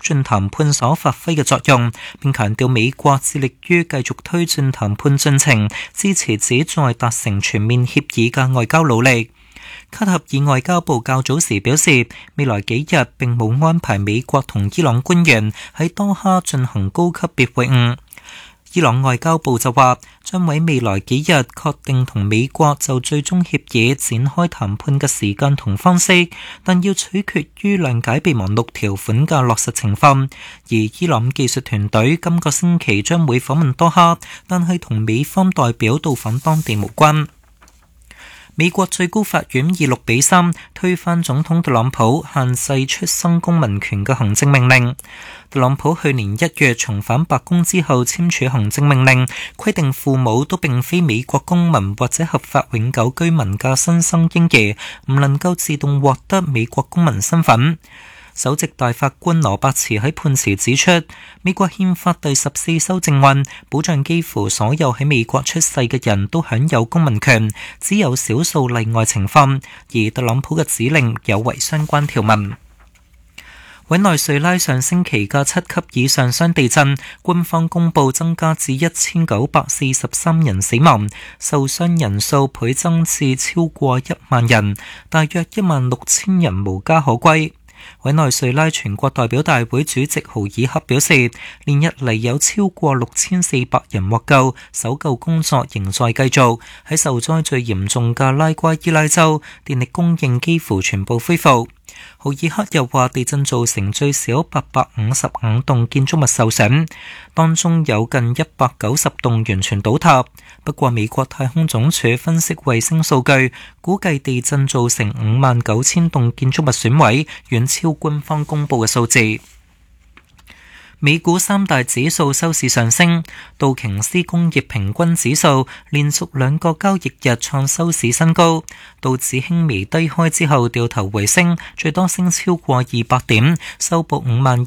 進談判所發揮嘅作用，並強調美國致力於繼續推進談判進程，支持旨在達成全面協議嘅外交努力。卡塔爾外交部較早時表示，未來幾日並冇安排美國同伊朗官員喺多哈進行高級別會晤。伊朗外交部就話，將喺未來幾日確定同美國就最終協議展開談判嘅時間同方式，但要取決於諒解備忘錄條款嘅落實情況。而伊朗技術團隊今個星期將會訪問多哈，但係同美方代表到訪當地無關。美國最高法院以6-3推翻總統特朗普限制出生公民權嘅行政命令。特朗普去年1月重返白宮之後簽署行政命令，規定父母都並非美國公民或者合法永久居民嘅新生嬰兒唔能夠自動獲得美國公民身份。首席大法官羅伯茨喺判詞指出，美國憲法第14修正案保障幾乎所有喺美國出世嘅人都享有公民權，只有少數例外情況，而特朗普嘅指令有違相關條文。委內瑞拉上星期嘅7級以上雙地震，官方公佈增加至1943人死亡，受傷人數倍增至超過1萬人，大約16000人無家可歸。委內瑞拉全國代表大會主席豪爾克表示，連日嚟有超過6400人獲救，搜救工作仍在繼續。喺受災最嚴重嘅拉瓜伊拉州，電力供應幾乎全部恢復。豪爾克又話，地震造成最少855棟建築物受損，當中有近190棟完全倒塌。不過美國太空總署分析衛星數據，估計地震造成59000棟建築物損毀，遠超官方公佈嘅數字。美股三大指數收市上升，道瓊斯工業平均指數連續2個交易日創收市新高，道指輕微低開之後掉頭回升，最多升超過200點，收報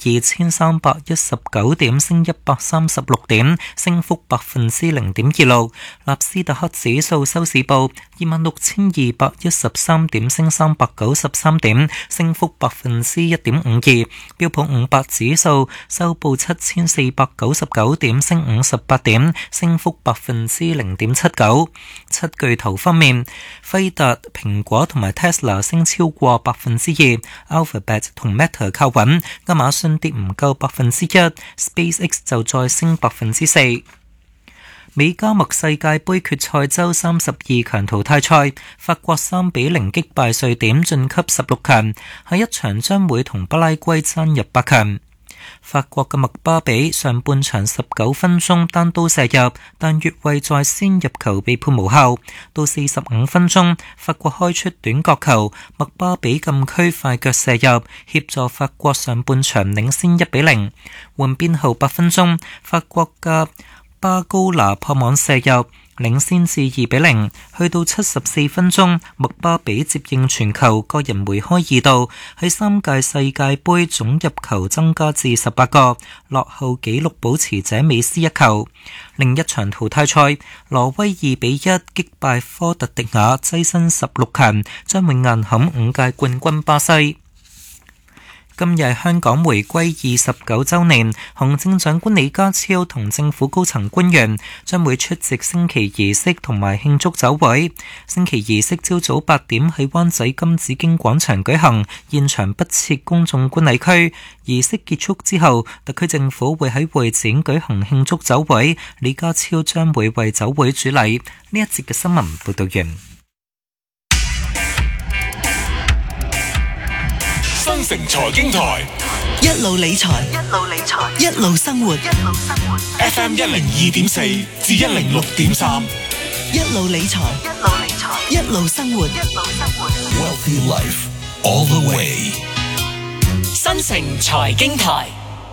52319點，升136點，升幅0.26%。納斯達克指數收市報26213點，升393點，升幅1.52%。標普500指數收報7499點，升58點，升幅0.79%。七巨頭方面，輝達、蘋果同埋 Tesla 升超過2%，Alphabet 同 Meta 靠穩，亞馬遜跌唔夠1%，SpaceX 就再升4%。美加墨世界盃決賽周32強淘汰賽，法國3-0擊敗瑞典晉級16強，下一場將會同巴拉圭爭入8強。法國嘅麥巴比上半場19分鐘單刀射入，但越位在先入球被判無效。到45分鐘，法國開出短角球，麥巴比禁區快腳射入，協助法國上半場領先1-0。換邊後8分鐘，法國嘅巴高拿破網射入，領先至2-0。去到74分鐘，麥巴比接應傳球，個人梅開2度，喺3屆世界盃總入球增加至18個，落後紀錄保持者美斯1球。另一場淘汰賽，挪威2-1擊敗科特迪瓦，躋身16強，將會硬撼5屆冠軍巴西。今日香港回歸29週年，行政長官李家超同政府高層官員將會出席升旗儀式同埋慶祝酒會。升旗儀式朝早8點喺灣仔金紫荊廣場舉行，現場不設公眾觀禮區。儀式結束之後，特區政府會喺會展舉行慶祝酒會，李家超將會為酒會主禮。呢一節嘅新聞報道完。 新城財經台， 一路理財，一路生活。 FM 102.4至106.3， 一路理財，一路生活。 Wealthy Life all the way。 新城財經台，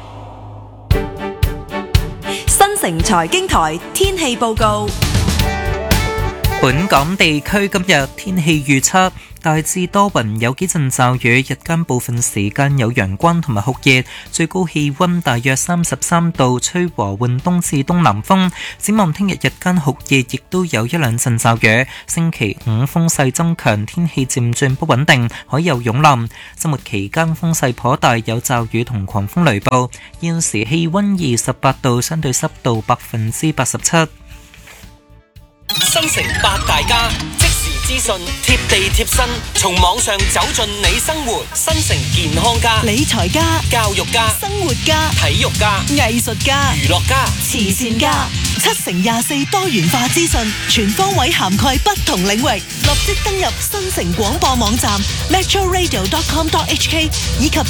新城財經台天氣報告。 本港地區今日天氣預測， 大致多雲，有幾陣驟雨，日間部分時間有陽光同埋酷熱，最高氣溫大約33度，吹和緩東至東南風。展望聽日日間酷熱，亦都有一兩陣驟雨。星期5風勢增強，天氣漸轉不穩定，海有湧浪。周末期間風勢頗大，有驟雨同狂風雷暴。現時氣溫28度，相對濕度87%。 新城八大家，即時資訊，貼地貼身，從網上走進你生活。新城健康家、 理財家、 教育家、 生活家、 體育家、 藝術家、 娛樂家、 慈善家，7乘24多元化資訊，全方位涵蓋不同領域。立即登入新城廣播網站 metroradio.com.hk 以及